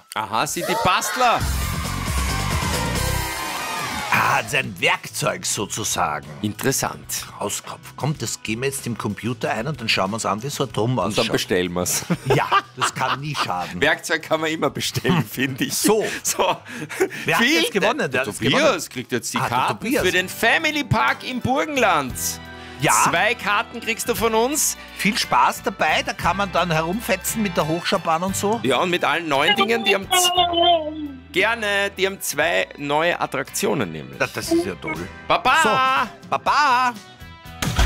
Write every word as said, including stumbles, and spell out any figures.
Aha, sind die Bastler. Ah, sein Werkzeug sozusagen. Interessant. Hauskopf. Komm, das gehen wir jetzt im Computer ein und dann schauen wir uns an, wie so ein Turm Und dann ausschaut. bestellen wir es. Ja, das kann nie schaden. Werkzeug kann man immer bestellen, finde ich. So. so. Wer hat Viel- jetzt gewonnen? Der, Der der hat's Tobias gewonnen. kriegt jetzt die Ah, der Karten Tobias. für den Family Park im Burgenland. Ja. Zwei Karten kriegst du von uns. Viel Spaß dabei, da kann man dann herumfetzen mit der Hochschaubahn und so. Ja, und mit allen neuen Dingen, die haben z- gerne, die haben zwei neue Attraktionen nämlich. Das, das ist ja toll. Baba! So, Baba!